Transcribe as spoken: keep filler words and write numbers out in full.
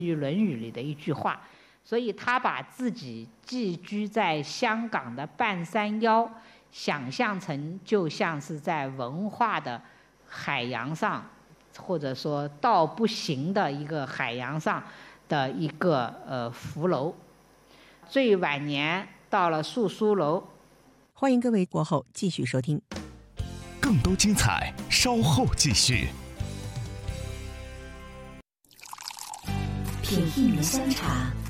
于《论语》里的一句话，所以他把自己寄居在香港的半山腰想象成就像是在文化的海洋上，或者说道不行的一个海洋上的一个呃浮楼。最晚年到了素书楼。 欢迎各位过后继续收听， 更多精彩稍后继续。 品一壶香茶，